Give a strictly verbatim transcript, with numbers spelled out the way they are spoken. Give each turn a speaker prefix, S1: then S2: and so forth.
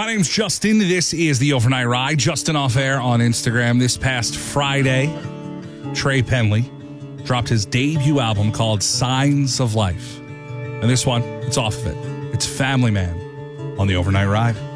S1: My name's Justin. This is the Overnight Ride. Justin Off Air on Instagram. This past Friday, Trey Penley dropped his debut album called Signs of Life. And this one, it's off of it. It's Family Man on the Overnight Ride.